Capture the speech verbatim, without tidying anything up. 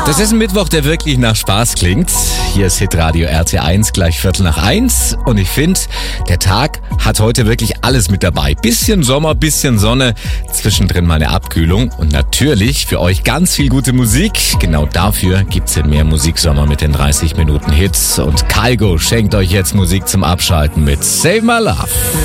Das ist ein Mittwoch, der wirklich nach Spaß klingt. Hier ist Hitradio R T eins, gleich Viertel nach eins. Und ich finde, der Tag hat heute wirklich alles mit dabei. Bisschen Sommer, bisschen Sonne, zwischendrin mal eine Abkühlung. Und natürlich für euch ganz viel gute Musik. Genau dafür gibt's den Mehr Musiksommer mit den dreißig Minuten Hits. Und Kygo schenkt euch jetzt Musik zum Abschalten mit Save My Love.